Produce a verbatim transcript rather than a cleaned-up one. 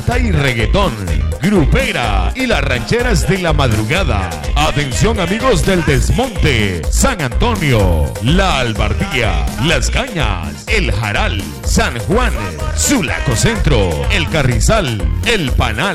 salsa y reggaetón, grupera y las rancheras de la madrugada. Atención amigos del Desmonte, San Antonio, La Albardía, Las Cañas, El Jaral, San Juan, Sulaco Centro, El Carrizal, El Panal.